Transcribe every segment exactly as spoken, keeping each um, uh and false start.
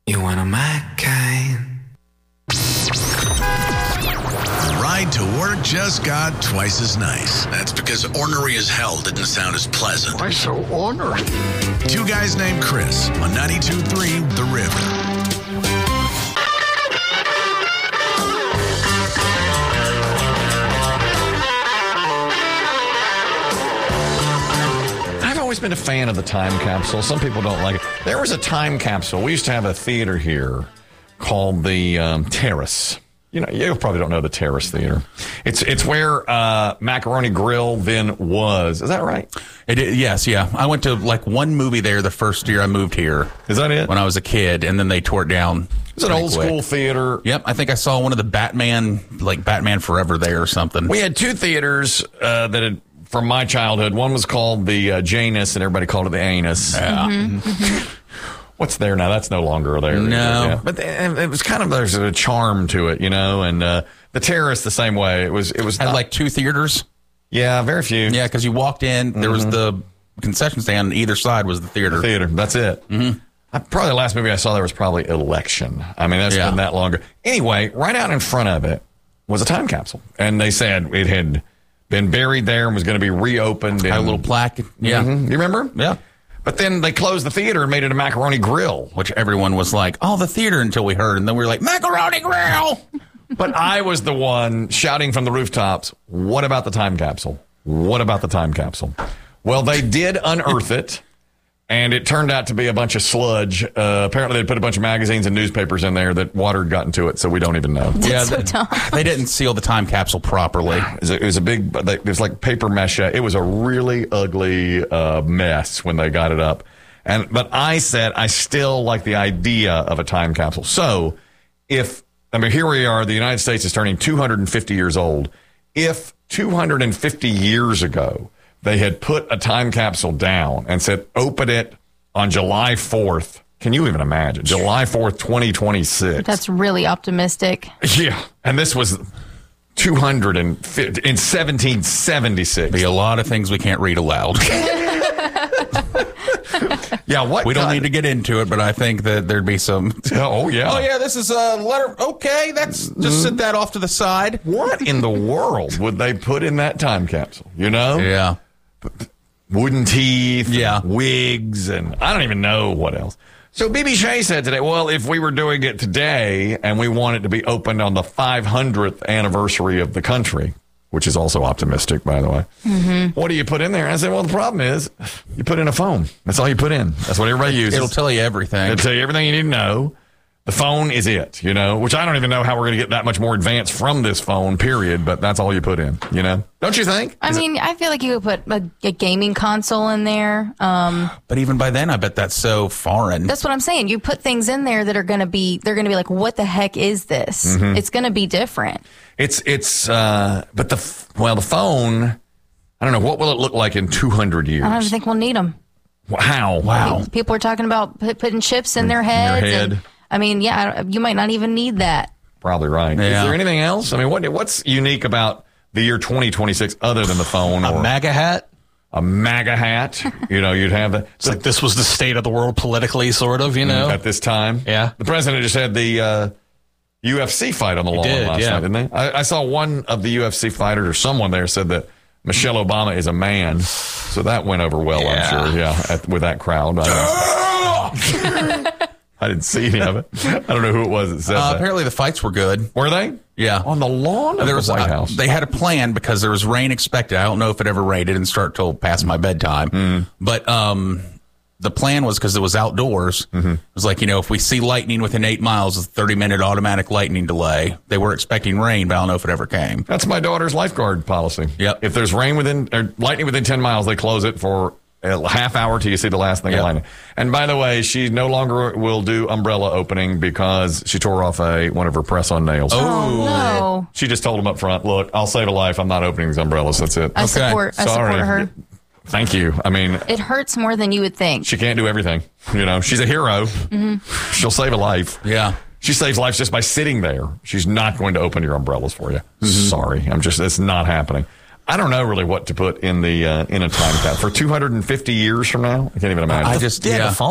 You one of my kind. The ride to work just got twice as nice. That's because ornery as hell didn't sound as pleasant. Why so ornery? Two guys named Chris on ninety-two point three The River. I've always been a fan of the time capsule. Some people don't like it. There was a time capsule. We used to have a theater here called the um, Terrace. You know, you probably don't know the Terrace Theater. It's it's where uh, Macaroni Grill then was. Is that right? It is, yes, yeah. I went to like one movie there the first year I moved here. Is that it? When I was a kid, and then they tore it down. It's an old quick. school theater. Yep, I think I saw one of the Batman, like Batman Forever there or something. We had two theaters uh, that had, from my childhood. One was called the uh, Janus, and everybody called it the Anus. Yeah. Mm-hmm. What's there now? That's no longer there. No. Yeah. But it was kind of, there's a charm to it, you know, and uh, the Terrace the same way. It was, it was had not, like two theaters. Yeah, very few. Yeah, because you walked in, there mm-hmm. was the concession stand, on either side was the theater. The theater, that's it. Mm-hmm. I, probably the last movie I saw there was probably Election. I mean, that's yeah. been that longer. Anyway, right out in front of it was a time capsule. And they said it had been buried there and was going to be reopened. Had and, a little plaque. Yeah. Mm-hmm. You remember? Yeah. But then they closed the theater and made it a Macaroni Grill. Which everyone was like, oh, the theater, until we heard. And then we were like, Macaroni Grill! But I was the one shouting from the rooftops, what about the time capsule? What about the time capsule? Well, they did unearth it, and it turned out to be a bunch of sludge. Uh, apparently, they put a bunch of magazines and newspapers in there that water had gotten to it, so we don't even know. That's yeah, so they, dumb. They didn't seal the time capsule properly. It was a, it was a big, it was like paper mache. It was a really ugly uh, mess when they got it up. And But I said I still like the idea of a time capsule. So if, I mean, here we are, the United States is turning two hundred fifty years old. If two hundred fifty years ago, they had put a time capsule down and said, open it on July fourth. Can you even imagine? July fourth, twenty twenty-six. That's really optimistic. Yeah. And this was two hundred fifty in seventeen seventy-six. Be a lot of things we can't read aloud. Yeah, what? We don't God? need to get into it, but I think that there'd be some. Oh, yeah. Oh, yeah, this is a letter. Okay, that's just sit that off to the side. What in the world would they put in that time capsule? You know? Yeah. Wooden teeth, yeah, and wigs, and I don't even know what else. So B B Shea said today, well, if we were doing it today and we want it to be opened on the five hundredth anniversary of the country, which is also optimistic, by the way, mm-hmm. what do you put in there? And I said, well, the problem is you put in a phone. That's all you put in. That's what everybody uses. It'll tell you everything. It'll tell you everything you need to know. The phone is it, you know, which I don't even know how we're going to get that much more advanced from this phone, period, but that's all you put in, you know? Don't you think? I is mean, it- I feel like you could put a, a gaming console in there. Um, but even by then, I bet that's so foreign. That's what I'm saying. You put things in there that are going to be, they're going to be like, what the heck is this? Mm-hmm. It's going to be different. It's, it's, uh, but the, well, the phone, I don't know, what will it look like in two hundred years? I don't think we'll need them. How? Wow. People are talking about put, putting chips in their heads. In your head. And, I mean, yeah, you might not even need that. Probably right. Yeah. Is there anything else? I mean, what what's unique about the year twenty twenty-six other than the phone? A or MAGA hat? A MAGA hat. You know, you'd have that. It's like this was the state of the world politically, sort of, you know? At this time. Yeah. The president just had the uh, U F C fight on the lawn did, last yeah. night, didn't they? I, I saw one of the U F C fighters or someone there said that Michelle Obama is a man. So that went over well, Yeah. I'm sure, yeah, at, with that crowd. I, I didn't see any of it. I don't know who it was that said Uh, that. apparently the fights were good. Were they? Yeah. On the lawn of There was the White uh, House. They had a plan because there was rain expected. I don't know if it ever rained. It didn't start till past my bedtime. Mm. But um, the plan was because it was outdoors. Mm-hmm. It was like, you know, if we see lightning within eight miles, it's a thirty-minute automatic lightning delay. They were expecting rain, but I don't know if it ever came. That's my daughter's lifeguard policy. Yep. If there's rain within or lightning within ten miles, they close it for a half hour till you see the last thing Yep. of lightning. And by the way, she no longer will do umbrella opening because she tore off a one of her press-on nails. Oh, no. She just told him up front, look, I'll save a life. I'm not opening these umbrellas. That's it. I support, I Sorry. support her. Thank you. I mean, It hurts more than you would think. she can't do everything. You know, she's a hero. Mm-hmm. She'll save a life. Yeah. She saves lives just by sitting there. She's not going to open your umbrellas for you. Mm-hmm. Sorry. I'm just, it's not happening. I don't know really what to put in the uh, in a time cap for two hundred fifty years from now. I can't even imagine. I just, They had yeah. a phone.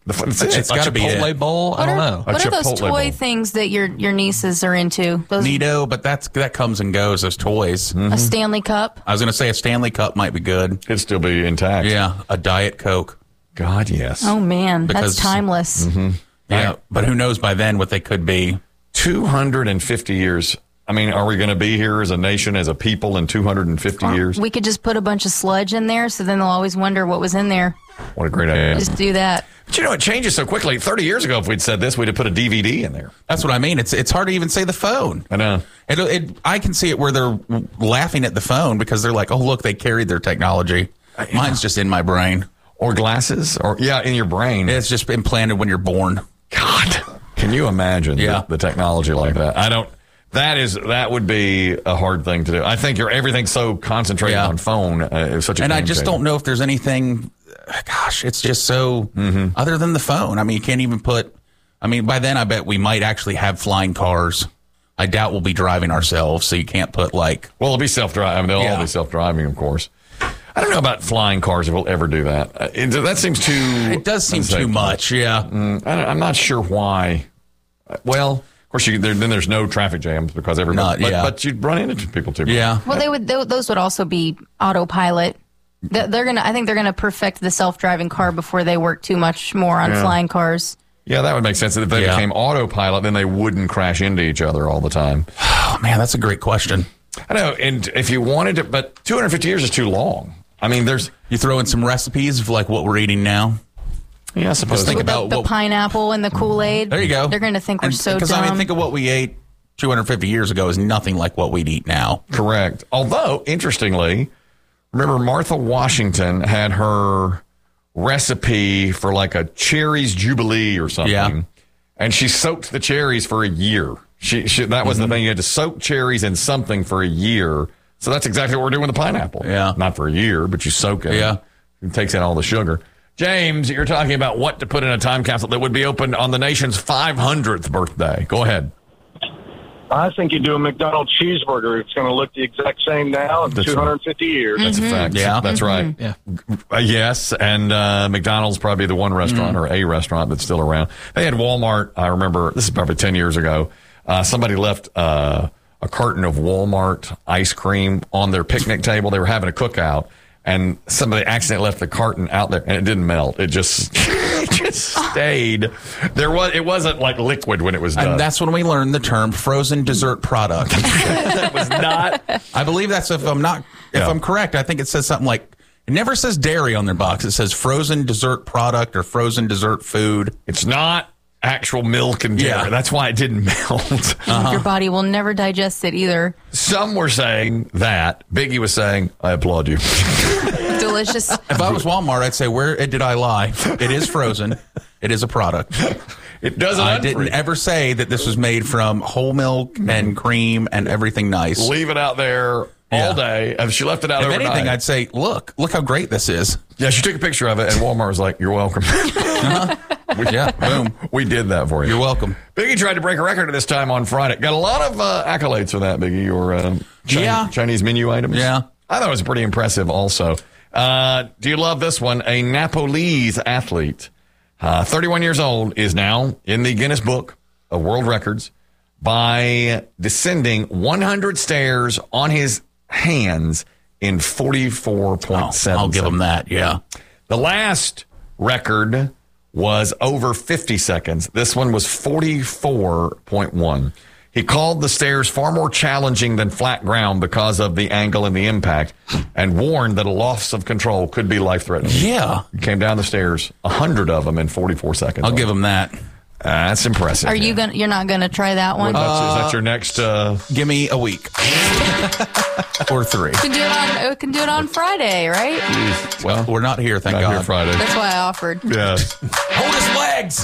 The, it's It's a, gotta a be Chipotle it. Bowl? I What don't are, know. what are those Chipotle toy bowl. things that your your nieces are into? Those Nido, but that's that comes and goes as toys. Mm-hmm. a Stanley Cup. I was going to say a Stanley Cup might be good. It'd still be intact. Yeah, a Diet Coke. God, yes. Oh man, Because- that's timeless. Yeah, Right. but who knows by then what they could be. two hundred fifty years. I mean, are we going to be here as a nation, as a people in two hundred fifty years? We could just put a bunch of sludge in there, so then they'll always wonder what was in there. What a great idea. Just do that. But you know, it changes so quickly. thirty years ago, if we'd said this, we'd have put a D V D in there. That's what I mean. It's it's hard to even say the phone. I know. It, it, I can see it where they're laughing at the phone because they're like, oh, look, they carried their technology. Mine's just in my brain. Or glasses, or yeah, in your brain. It's just implanted when you're born. God, can you imagine Yeah. the, the technology like that? I don't. That is that would be a hard thing to do. I think you're everything's so concentrated Yeah. on phone. Uh, it's such a And I game just changer. don't know if there's anything. Gosh, it's just so other than the phone. I mean, you can't even put. I mean, by then I bet we might actually have flying cars. I doubt we'll be driving ourselves, so you can't put like. Well, it'll be self-driving. I mean, they'll Yeah. all be self-driving, of course. I don't know about flying cars if we'll ever do that. Uh, it, that seems too. It does seem unsafe. too much. Yeah. I don't, I'm not sure why. Uh, Well, of course, you, there, then there's no traffic jams because everybody. Not- but, yeah. but you'd run into people too much. Yeah. Well, they would. tho- Those would also be autopilot. Th- They're gonna. I think they're gonna perfect the self-driving car before they work too much more on Yeah. flying cars. Yeah, that would make sense. If they Yeah. became autopilot, then they wouldn't crash into each other all the time. Oh man, that's a great question. I know, and if you wanted to, but two hundred fifty years is too long. I mean, there's, You throw in some recipes of like what we're eating now. yeah, I suppose. think With about the, the what- pineapple and the Kool-Aid. There you go. They're gonna think we're And- so Because dumb. I mean, think of what we ate two hundred fifty years ago is nothing like what we'd eat now. Correct. Although, interestingly, remember Martha Washington had her recipe for like a cherries jubilee or something. Yeah. And she soaked the cherries for a year. She, she that was Mm-hmm. the thing. You had to soak cherries in something for a year. So that's exactly what we're doing with the pineapple. Yeah. Not for a year, but you soak it. Yeah. It takes in all the sugar. James, you're talking about what to put in a time capsule that would be opened on the nation's five hundredth birthday. Go ahead. I think you do a McDonald's cheeseburger. It's going to look the exact same now in That's two hundred fifty years. That's a fact. Yeah. That's right. Yeah. Uh, yes, and uh, McDonald's probably the one restaurant or a restaurant that's still around. They had Walmart. I remember this is probably ten years ago. Uh, somebody left uh, a carton of Walmart ice cream on their picnic table. They were having a cookout, and somebody accidentally left the carton out there, and it didn't melt. It just it just stayed. There was it wasn't like liquid when it was done. And that's when we learned the term frozen dessert product. that was not. I believe that's if I'm not if Yeah. I'm correct. I think it says something like it never says dairy on their box. It says frozen dessert product or frozen dessert food. It's not actual milk and dairy. Yeah. That's why it didn't melt. Your body will never digest it either. Some were saying that. Biggie was saying, I applaud you. Delicious. If I was Walmart, I'd say, where did I lie? It is frozen. It is a product. It doesn't I didn't unfreeze. ever say that this was made from whole milk and cream and everything nice. Leave it out there Yeah. all day. If she left it out If overnight. anything, I'd say, look, look how great this is. yeah, she took a picture of it, and Walmart was like, you're welcome. we, Yeah, boom. We did that for you. You're welcome. Biggie tried to break a record at this time on Friday. Got a lot of uh, accolades for that, Biggie, your um, Chinese, Yeah. Chinese menu items. Yeah. I thought it was pretty impressive also. Uh, do you love this one? A Nepalese athlete, uh, thirty-one years old, is now in the Guinness Book of World Records by descending one hundred stairs on his hands in forty-four point seven I'll give seconds. them that. Yeah. The last record was over fifty seconds. This one was forty-four point one. He called the stairs far more challenging than flat ground because of the angle and the impact, and warned that a loss of control could be life-threatening. Yeah. He came down the stairs, a hundred of them in forty-four seconds. I'll give them that. Uh, that's impressive. Are you gonna? You're not gonna try that one? What about- is that your next? Uh, Give me a week or three. We can do it on. We can do it on Friday, right? Well, we're not here, thank not God. here Friday. That's why I offered. Yeah. Hold his legs.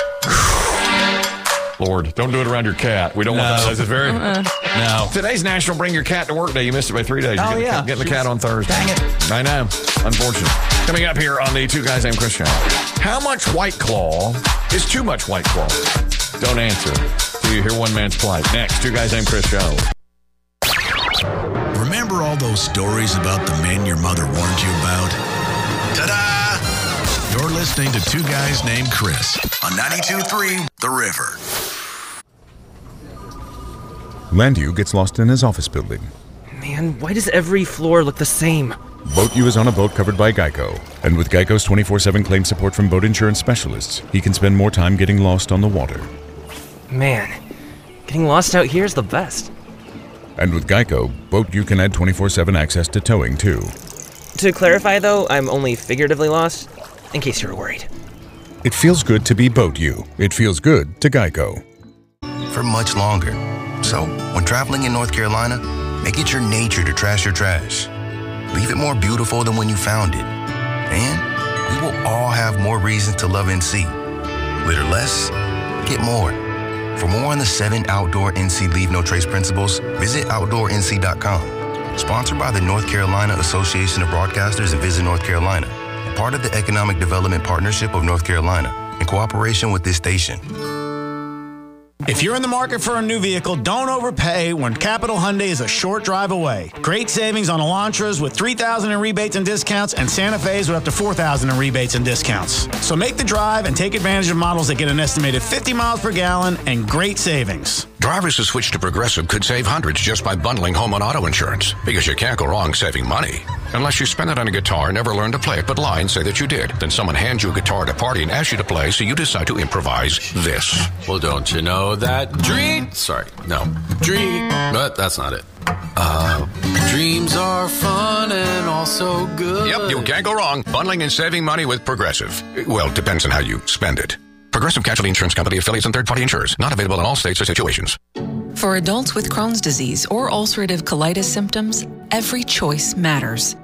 Lord, don't do it around your cat. We don't want No. that. This is very. No. Today's National Bring Your Cat to Work Day. You missed it by three days. Oh, You're getting, yeah. the, getting the She cat was- on Thursday. Dang it. I know. Unfortunate. Coming up here on the Two Guys Named Chris show. How much White Claw is too much White Claw? Don't answer. Do you hear one man's plight? Next, Two Guys Named Chris show. Remember all those stories about the men your mother warned you about? Ta-da! You're listening to Two Guys Named Chris on ninety-two point three The River. Landu gets lost in his office building. Man, why does every floor look the same? Boat U is on a boat covered by Geico. And with Geico's twenty-four seven claim support from boat insurance specialists, he can spend more time getting lost on the water. Man, getting lost out here is the best. And with Geico, Boat U can add twenty-four seven access to towing, too. To clarify, though, I'm only figuratively lost, in case you were worried. It feels good to be Boat U. It feels good to Geico. For much longer. So, when traveling in North Carolina, make it your nature to trash your trash. Leave it more beautiful than when you found it. And we will all have more reasons to love N C. Litter less, get more. For more on the seven outdoor N C Leave No Trace principles, visit outdoor N C dot com. Sponsored by the North Carolina Association of Broadcasters and Visit North Carolina. Part of the Economic Development Partnership of North Carolina, in cooperation with this station. If you're in the market for a new vehicle, don't overpay when Capital Hyundai is a short drive away. Great savings on Elantras with three thousand dollars in rebates and discounts, and Santa Fe's with up to four thousand dollars in rebates and discounts. So make the drive and take advantage of models that get an estimated fifty miles per gallon and great savings. Drivers who switch to Progressive could save hundreds just by bundling home and auto insurance, because you can't go wrong saving money. Unless you spend it on a guitar and never learn to play it, but lie and say that you did. Then someone hands you a guitar at a party and asks you to play, so you decide to improvise this. Well, don't you know that dream... Sorry, no. Dream... But that's not it. Uh, dreams are fun and also good. Yep, you can't go wrong. Bundling and saving money with Progressive. Well, depends on how you spend it. Progressive Casualty Insurance Company, affiliates, and third-party insurers. Not available in all states or situations. For adults with Crohn's disease or ulcerative colitis symptoms, every choice matters.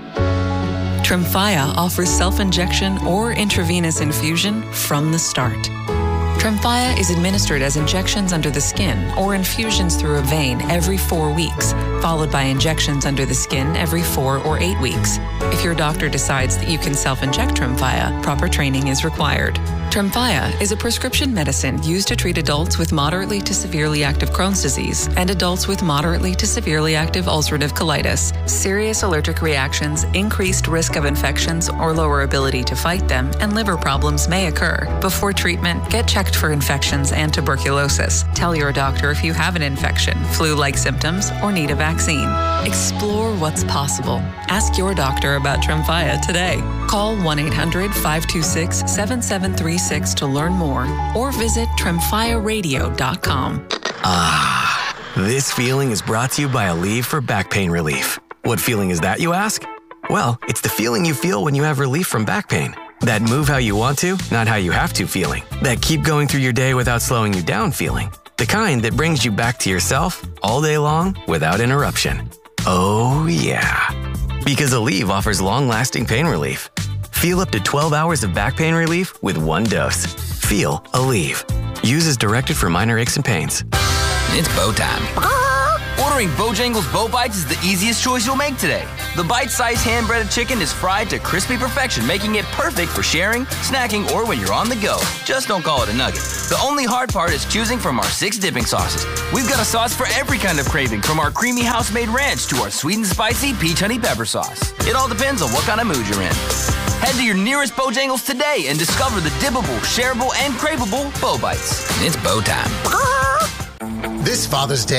Tremfya offers self-injection or intravenous infusion from the start. Tremfya is administered as injections under the skin or infusions through a vein every four weeks, followed by injections under the skin every four or eight weeks. If your doctor decides that you can self-inject Tremfya, proper training is required. Tremfya is a prescription medicine used to treat adults with moderately to severely active Crohn's disease and adults with moderately to severely active ulcerative colitis. Serious allergic reactions, increased risk of infections or lower ability to fight them, and liver problems may occur. Before treatment, get checked for infections and tuberculosis. Tell your doctor if you have an infection, flu-like symptoms, or need a vaccine. Explore what's possible. Ask your doctor about Tremfya today. Call one eight hundred five two six seven seven three six to learn more or visit tremfya radio dot com. Ah, this feeling is brought to you by Aleve for back pain relief. What feeling is that, you ask? Well, it's the feeling you feel when you have relief from back pain. That move how you want to, not how you have to feeling. That keep going through your day without slowing you down feeling. The kind that brings you back to yourself all day long without interruption. Oh yeah. Because Aleve offers long-lasting pain relief. Feel up to twelve hours of back pain relief with one dose. Feel Aleve. Use as directed for minor aches and pains. It's bow time. Ordering Bojangles Bow Bites is the easiest choice you'll make today. The bite-sized hand-breaded chicken is fried to crispy perfection, making it perfect for sharing, snacking, or when you're on the go. Just don't call it a nugget. The only hard part is choosing from our six dipping sauces. We've got a sauce for every kind of craving, from our creamy house-made ranch to our sweet and spicy peach honey pepper sauce. It all depends on what kind of mood you're in. Head to your nearest Bojangles today and discover the dippable, shareable, and craveable Bow Bites. It's bow time. This Father's Day,